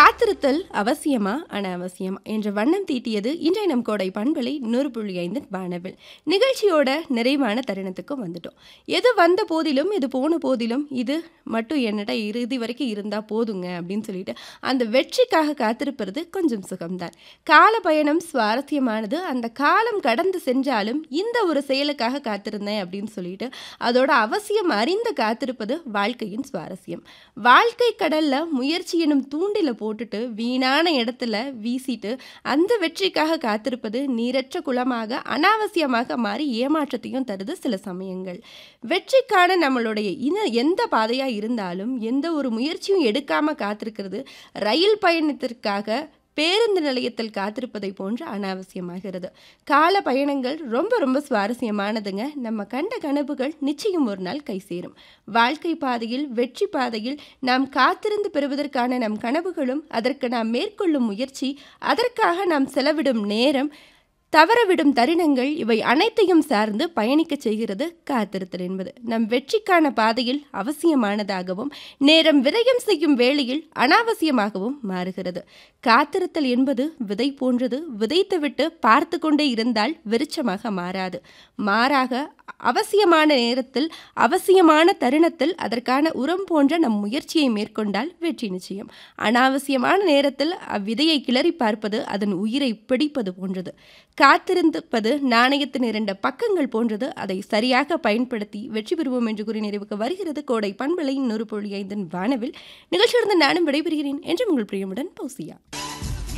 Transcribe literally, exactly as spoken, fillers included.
காத்திருத்தல் அவசியமா அனாவசியமா என்ற வண்ணம் தீட்டியது இன்றைய நம் கோடை பண்பலை நூறு புள்ளி ஐந்து வானவில் நிகழ்ச்சியோட நிறைவான தருணத்துக்கும் வந்துட்டோம். எது வந்த போதிலும் இது போன போதிலும் இது மட்டும் என்னட்ட இறுதி வரைக்கும் இருந்தால் போதுங்க அப்படின்னு சொல்லிட்டு அந்த வெற்றிக்காக காத்திருப்பது கொஞ்சம் சுகம்தான். கால பயணம் சுவாரஸ்யமானது. அந்த காலம் கடந்து சென்றாலும் இந்த ஒரு செயலுக்காக காத்திருந்தேன் அப்படின்னு சொல்லிட்டு அதோட அவசியம் அறிந்து காத்திருப்பது வாழ்க்கையின் சுவாரஸ்யம். வாழ்க்கை கடல்ல முயற்சி எனும் தூண்டில போட்டுட்டு வீணான இடத்துல வீசிட்டு அந்த வெற்றிக்காக காத்திருப்பது நீரற்ற குளமாக அனாவசியமாக மாறி ஏமாற்றத்தையும் தருது சில சமயங்கள். வெற்றிக்கான நம்மளுடைய இன எந்த பாதையா இருந்தாலும் எந்த ஒரு முயற்சியும் எடுக்காம காத்திருக்கிறது ரயில் பயணத்திற்காக பேருந்து நிலையத்தில் காத்திருப்பதை போன்று அனாவசியமாகிறது. கால பயணங்கள் ரொம்ப ரொம்ப சுவாரஸ்யமானதுங்க. நம்ம கண்ட கனவுகள் நிச்சயம் ஒரு நாள் கை சேரும். வாழ்க்கை பாதையில் வெற்றி பாதையில் நாம் காத்திருந்து பெறுவதற்கான நம் கனவுகளும் அதற்கு நாம் மேற்கொள்ளும் முயற்சி அதற்காக நாம் செலவிடும் நேரம் தவறவிடும் தருணங்கள் இவை அனைத்தையும் சார்ந்து பயணிக்க செய்கிறது காத்திருத்தல் என்பது. நம் வெற்றிக்கான பாதையில் அவசியமானதாகவும் நேரம் விரயம் செய்யும் வேளையில் அனாவசியமாகவும் மாறுகிறது. காத்திருத்தல் என்பது விதை போன்றது. விதைத்துவிட்டு பார்த்து கொண்டே இருந்தால் விருட்சமாக மாறாது. மாறாக அவசியமான நேரத்தில் அவசியமான தருணத்தில் அதற்கான உரம் போன்ற நம் முயற்சியை மேற்கொண்டால் வெற்றி நிச்சயம். அனாவசியமான நேரத்தில் அவ்விதையை கிளறி பார்ப்பது அதன் உயிரை பிடிப்பது போன்றது. காத்திருப்பது நாணயத்தின் இரண்டு பக்கங்கள் போன்றது. அதை சரியாக பயன்படுத்தி வெற்றி பெறுவோம் என்று கூறி நிறைவுக்கு வருகிறது கோடை பண்பலை நூறு புள்ளி ஐந்தின் வானவில். நிகழ்ச்சியிலிருந்து நானும் விடைபெறுகிறேன் என்று உங்கள் பிரியமுடன் பௌசியா.